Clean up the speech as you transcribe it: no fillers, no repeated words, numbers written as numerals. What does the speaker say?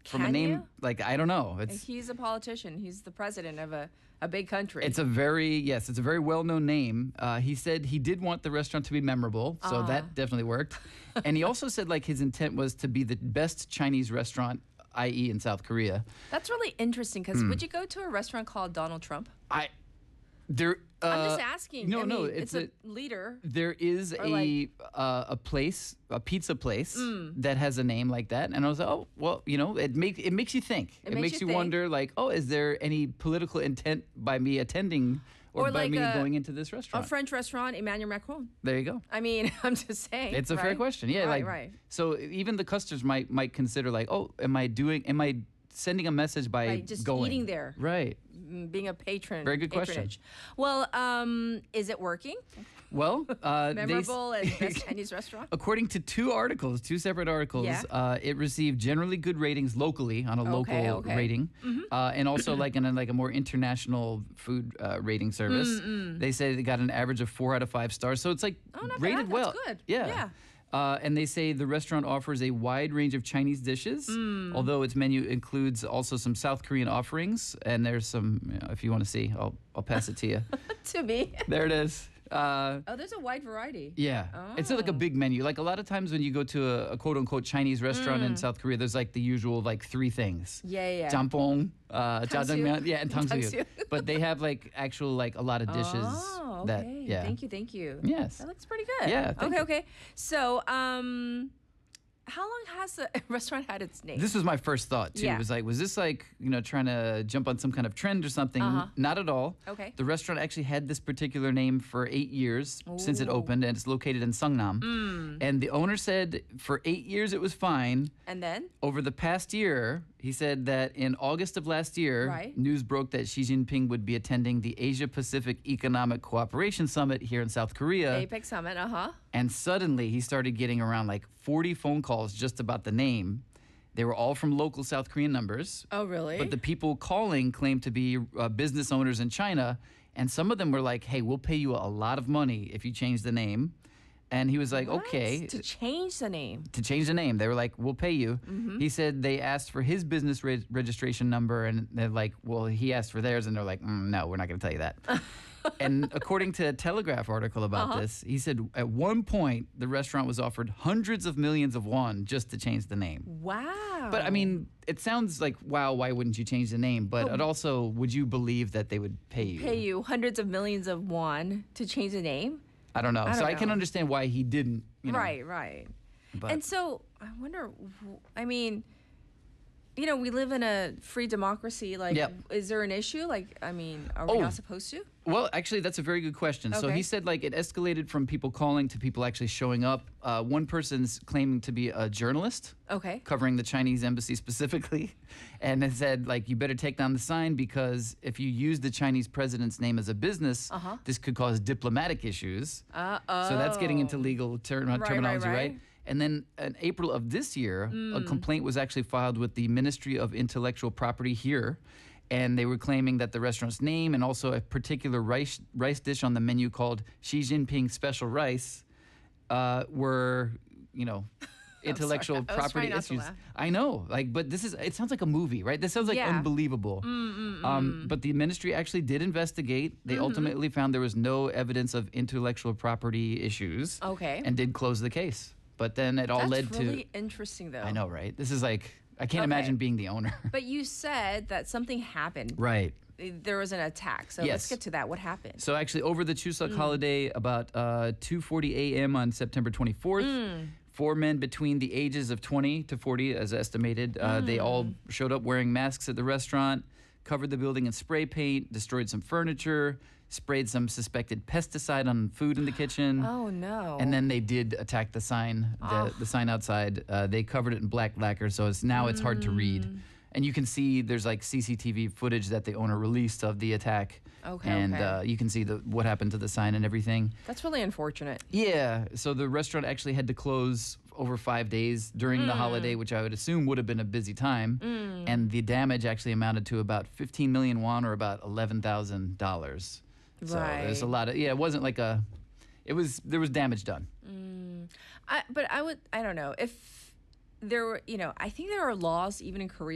from a Can name. you? Like, I don't know. He's a politician. He's the president of a big country. It's a very well-known name. He said he did want the restaurant to be memorable, so that definitely worked. And he also said like his intent was to be the best Chinese restaurant, i.e. in South Korea. That's really interesting because would you go to a restaurant called Donald Trump? I'm just asking. No, I mean, it's a leader. There is a place, a pizza place that has a name like that, and I was like, oh, well, it makes you think. It makes you wonder, like, oh, is there any political intent by me attending or by like me going into this restaurant? A French restaurant, Emmanuel Macron. There you go. I mean, I'm just saying. It's a fair question. Yeah, right. So even the customers might consider like, oh, am I sending a message by just going eating there? Right. Being a patron. Very good question. Patronage. Well, is it working? Well, memorable and best Chinese restaurant. According to two separate articles, it received generally good ratings locally on a local rating, and also like in a more international food rating service. They say they got an average of 4 out of 5 stars, so it's like rated bad. well. That's good. Yeah. And they say the restaurant offers a wide range of Chinese dishes, although its menu includes also some South Korean offerings. And there's some, if you want to see, I'll pass it to you. To me. There it is. There's a wide variety. Yeah. It's like a big menu. Like a lot of times when you go to a quote unquote Chinese restaurant in South Korea, there's like the usual like 3 things. Yeah. Jjampong, jjajangmyeon, and 탕수육. But they have like actual like a lot of dishes. Oh, okay. Thank you. Yes. That looks pretty good. Yeah. Okay. So, how long has the restaurant had its name? This was my first thought too. Yeah. It was like, was this like, trying to jump on some kind of trend or something? Not at all. Okay. The restaurant actually had this particular name for 8 years since it opened, and it's located in Seongnam. And the owner said for 8 years it was fine. And then? Over the past year, he said that in August of last year, news broke that Xi Jinping would be attending the Asia-Pacific Economic Cooperation Summit here in South Korea. APEC Summit, And suddenly he started getting around like 40 phone calls just about the name. They were all from local South Korean numbers. Oh, really? But the people calling claimed to be business owners in China. And some of them were like, hey, we'll pay you a lot of money if you change the name. And he was like, okay. To change the name. To change the name. They were like, we'll pay you. He said they asked for his business registration number, and they're like, well, he asked for theirs. And they're like, no, we're not going to tell you that. And according to a Telegraph article about this, he said at one point the restaurant was offered hundreds of millions of won just to change the name. Wow. But I mean, it sounds like, wow, why wouldn't you change the name? But it also, would you believe that they would pay you? Pay you hundreds of millions of won to change the name? I don't know. I can understand why he didn't. Right. But and so I wonder, I mean, we live in a free democracy. Like, is there an issue? Like, I mean, are we not supposed to? Well, actually, that's a very good question. So he said, like, it escalated from people calling to people actually showing up. One person's claiming to be a journalist. Okay. Covering the Chinese embassy specifically. And it said, like, you better take down the sign because if you use the Chinese president's name as a business, this could cause diplomatic issues. So that's getting into legal terminology, right? And then in April of this year, a complaint was actually filed with the Ministry of Intellectual Property here. And they were claiming that the restaurant's name and also a particular rice dish on the menu called Xi Jinping Special Rice were, intellectual property issues. I know, but it sounds like a movie, right? This sounds like unbelievable. But the ministry actually did investigate. They ultimately found there was no evidence of intellectual property issues. Okay. And did close the case. But then it all led to... That's really interesting, though. I know, right? This is like... I can't imagine being the owner. But you said that something happened. Right. There was an attack. So let's get to that. What happened? So actually, over the Chuseok holiday, about 2:40 a.m. on September 24th, 4 men between the ages of 20 to 40, as estimated, they all showed up wearing masks at the restaurant, covered the building in spray paint, destroyed some furniture, sprayed some suspected pesticide on food in the kitchen. Oh, no. And then they did attack the sign, the sign outside. They covered it in black lacquer, so it's hard to read. And you can see there's like CCTV footage that the owner released of the attack. And you can see what happened to the sign and everything. That's really unfortunate. Yeah. So the restaurant actually had to close over 5 days during the holiday, which I would assume would have been a busy time. And the damage actually amounted to about 15 million won, or about $11,000. So there's a lot of, it wasn't like there was damage done. I don't know if there were, I think there are laws even in Korea